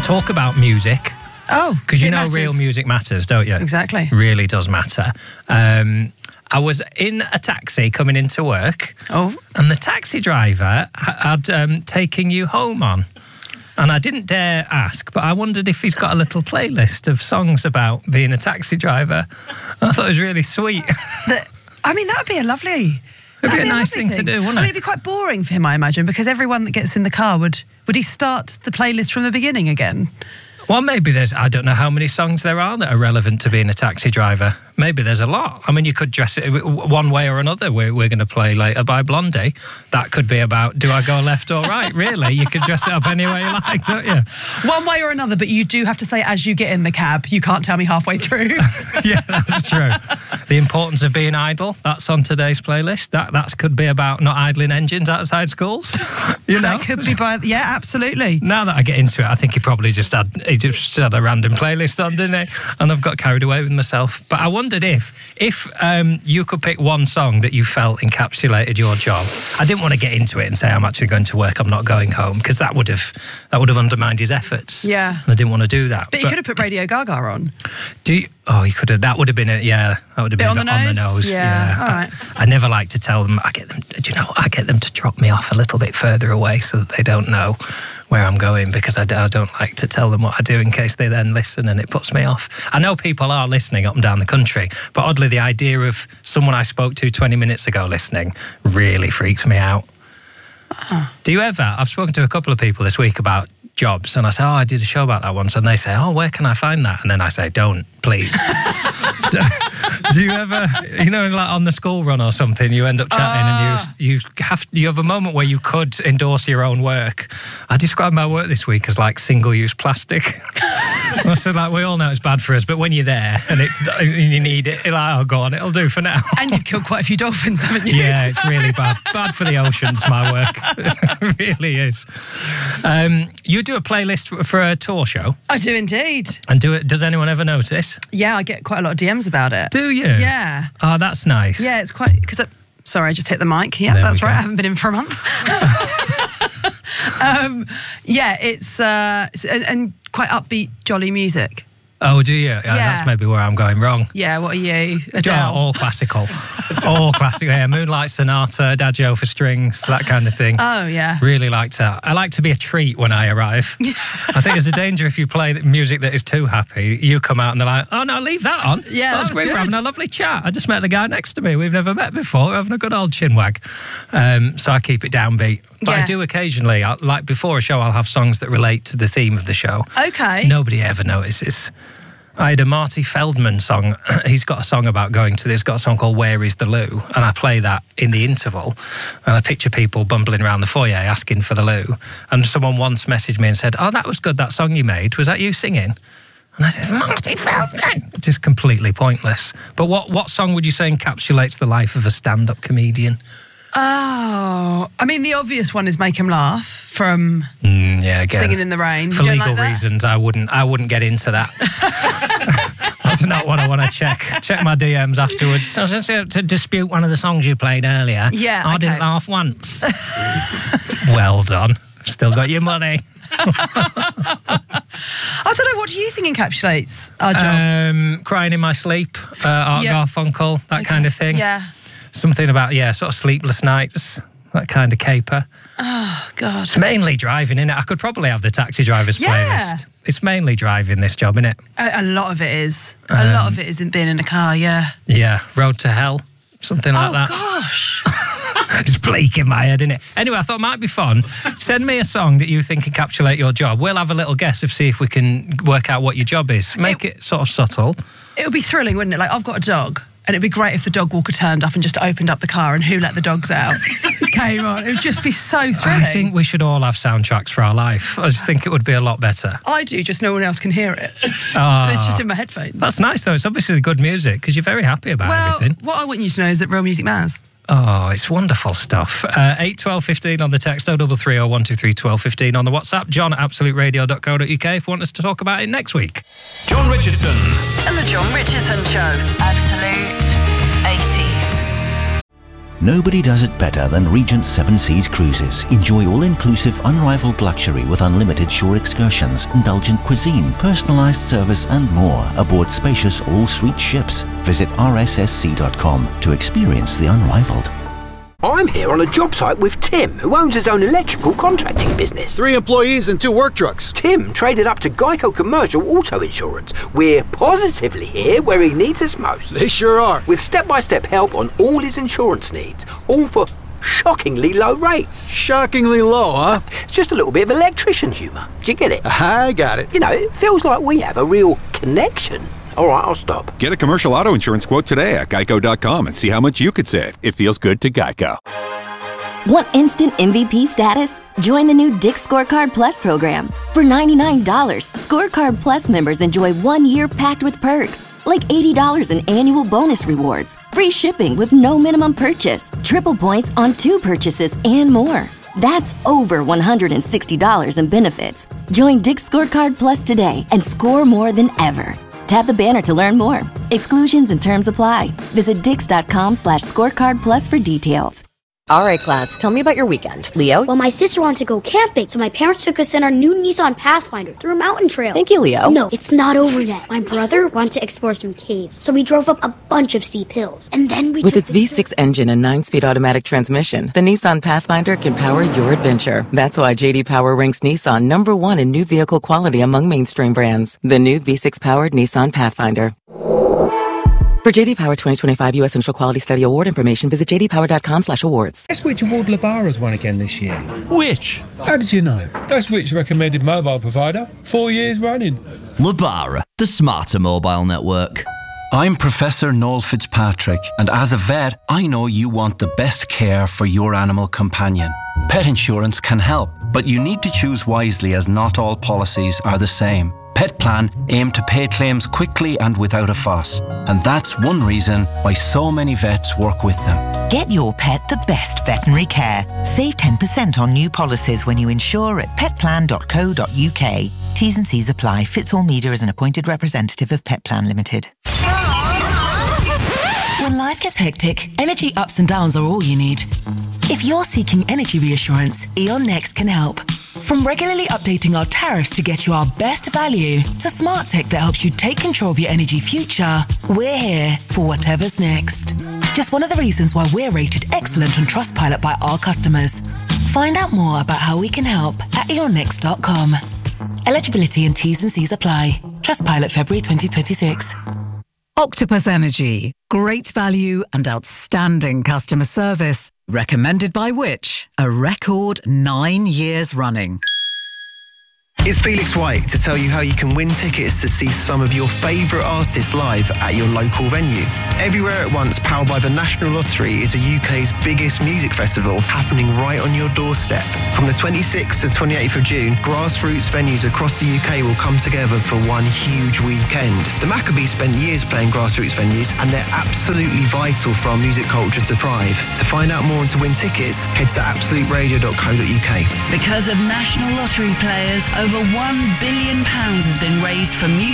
talk about music. Oh, because you know real music matters, don't you? Exactly. Really does matter. I was in a taxi coming into work. Oh. And the taxi driver had taken you home on. And I didn't dare ask, but I wondered if he's got a little playlist of songs about being a taxi driver. I thought it was really sweet. I mean, that would be a lovely... It'd be a nice thing to do, wouldn't it? I mean, it'd be quite boring for him, I imagine, because everyone that gets in the car would he start the playlist from the beginning again? Well, maybe I don't know how many songs there are that are relevant to being a taxi driver. Maybe there's a lot. I mean, you could dress it one way or another. We're going to play Later by Blondie. That could be about, do I go left or right? Really? You could dress it up any way you like, don't you? One way or another, but you do have to say as you get in the cab, you can't tell me halfway through. Yeah, that's true. The importance of being idle, that's on today's playlist. That could be about not idling engines outside schools. You know? That could be yeah, absolutely. Now that I get into it, I think he probably just had a random playlist on, didn't he? And I've got carried away with myself. But I wondered if you could pick one song that you felt encapsulated your job. I didn't want to get into it and say I'm actually going to work, I'm not going home, because that would have undermined his efforts. Yeah. And I didn't want to do that. But you could have put Radio Gaga on. You could have. That would have been it. Yeah, that would have been on the nose. Yeah. All right. I never like to tell them. I get them to drop me off a little bit further away so that they don't know where I'm going, because I don't like to tell them what I do in case they then listen and it puts me off. I know people are listening up and down the country, but oddly the idea of someone I spoke to 20 minutes ago listening really freaks me out. Oh. Do you ever? I've spoken to a couple of people this week about jobs, and I say, I did a show about that once, and they say, where can I find that? And then I say, don't, please. Do you ever, like on the school run or something, you end up chatting and you have a moment where you could endorse your own work. I described my work this week as like single-use plastic. I said, we all know it's bad for us, but when you're there and you need it, you're like, go on, it'll do for now. And you've killed quite a few dolphins, haven't you? Yeah, it's really bad. Bad for the oceans, my work. It really is. You do a playlist for a tour show? I do indeed. And does anyone ever notice? Yeah, I get quite a lot of DMs about it. Do you? Yeah. Oh, that's nice. Yeah, it's quite... Sorry, I just hit the mic. Yeah, that's right. I haven't been in for a month. Yeah, it's... and quite upbeat, jolly music. Oh, do you? Yeah, that's maybe where I'm going wrong. Yeah, what are you? Adele? All classical. All classical, yeah. Moonlight Sonata, Adagio for strings, that kind of thing. Oh, yeah. Really like that. I like to be a treat when I arrive. I think there's a danger if you play music that is too happy, you come out and they're like, oh, no, leave that on. Yeah, that's great. We're having a lovely chat. I just met the guy next to me. We've never met before. We're having a good old chinwag. So I keep it downbeat. But I do occasionally, like before a show, I'll have songs that relate to the theme of the show. Okay. Nobody ever notices. I had a Marty Feldman song. He's got a song about going to this. He's got a song called Where is the Loo? And I play that in the interval. And I picture people bumbling around the foyer asking for the loo. And someone once messaged me and said, that was good, that song you made. Was that you singing? And I said, Marty Feldman. Just completely pointless. But what song would you say encapsulates the life of a stand-up comedian? Oh, I mean, the obvious one is Make 'Em Laugh from Singing in the Rain. For legal reasons, I wouldn't get into that. That's not what I want to check. Check my DMs afterwards. To dispute one of the songs you played earlier. Yeah, I didn't laugh once. Well done. Still got your money. I don't know, what do you think encapsulates our job? Crying in my sleep, Art Garfunkel, that kind of thing. Yeah. Something about, sort of sleepless nights, that kind of caper. Oh, God. It's mainly driving, innit? I could probably have the taxi driver's playlist. It's mainly driving, this job, innit? A lot of it is. A lot of it isn't being in a car, yeah. Yeah, Road to Hell, something like that. Oh, gosh. It's bleak in my head, innit? Anyway, I thought it might be fun. Send me a song that you think encapsulate your job. We'll have a little guess of see if we can work out what your job is. Make it sort of subtle. It would be thrilling, wouldn't it? Like, I've got a dog. And it'd be great if the dog walker turned up and just opened up the car and Who Let the Dogs Out came on. It would just be so thrilling. I think we should all have soundtracks for our life. I just think it would be a lot better. I do, just no one else can hear it. It's just in my headphones. That's nice, though. It's obviously good music because you're very happy about everything. What I want you to know is that real music matters. Oh, it's wonderful stuff. 8 12 15 on the text, 033 or 123 12 15 on the WhatsApp. John at absoluteradio.co.uk if you want us to talk about it next week. John Richardson. And the John Richardson Show. Absolute 80s. Nobody does it better than Regent Seven Seas Cruises. Enjoy all-inclusive, unrivaled luxury with unlimited shore excursions, indulgent cuisine, personalised service and more aboard spacious all-suite ships. Visit rssc.com to experience the unrivaled. I'm here on a job site with Tim, who owns his own electrical contracting business. 3 employees and 2 work trucks. Tim traded up to Geico Commercial Auto Insurance. We're positively here where he needs us most. They sure are. With step-by-step help on all his insurance needs, all for shockingly low rates. Shockingly low, huh? It's just a little bit of electrician humour. Do you get it? I got it. You know, it feels like we have a real connection. All right, I'll stop. Get a commercial auto insurance quote today at geico.com and see how much you could save. It feels good to Geico. Want instant MVP status? Join the new Dick's Scorecard Plus program. For $99, Scorecard Plus members enjoy 1 year packed with perks, like $80 in annual bonus rewards, free shipping with no minimum purchase, triple points on 2 purchases, and more. That's over $160 in benefits. Join Dick's Scorecard Plus today and score more than ever. Tap the banner to learn more. Exclusions and terms apply. Visit dix.com/scorecardplus for details. All right, class, tell me about your weekend. Leo? Well, my sister wanted to go camping, so my parents took us in our new Nissan Pathfinder through a mountain trail. Thank you, Leo. No, it's not over yet. My brother wanted to explore some caves, so we drove up a bunch of steep hills. And then we With its V6 engine and 9-speed automatic transmission, the Nissan Pathfinder can power your adventure. That's why J.D. Power ranks Nissan #1 in new vehicle quality among mainstream brands. The new V6-powered Nissan Pathfinder. For J.D. Power 2025 U.S. Initial Quality Study Award information, visit jdpower.com/awards. Guess which award Lebara's won again this year? Which? How did you know? That's Which recommended mobile provider. 4 years running. Lebara, the smarter mobile network. I'm Professor Noel Fitzpatrick, and as a vet, I know you want the best care for your animal companion. Pet insurance can help, but you need to choose wisely as not all policies are the same. Pet Plan aim to pay claims quickly and without a fuss, and that's one reason why so many vets work with them. Get your pet the best veterinary care. Save 10% on new policies when you insure at petplan.co.uk. T's and C's apply. Fitzall Media is an appointed representative of Pet Plan Limited. When life gets hectic, energy ups and downs are all you need. If you're seeking energy reassurance, E.ON Next can help. From regularly updating our tariffs to get you our best value, to smart tech that helps you take control of your energy future, we're here for whatever's next. Just one of the reasons why we're rated excellent on Trustpilot by our customers. Find out more about how we can help at eonnext.com. Eligibility and T's and C's apply. Trustpilot February 2026. Octopus Energy. Great value and outstanding customer service. Recommended by Which? A record 9 years running. It's Felix White to tell you how you can win tickets to see some of your favourite artists live at your local venue. Everywhere at Once, powered by the National Lottery, is the UK's biggest music festival happening right on your doorstep. From the 26th to 28th of June, grassroots venues across the UK will come together for one huge weekend. The Maccabees spent years playing grassroots venues, and they're absolutely vital for our music culture to thrive. To find out more and to win tickets, head to absoluteradio.co.uk. Because of National Lottery players, over £1 billion has been raised for music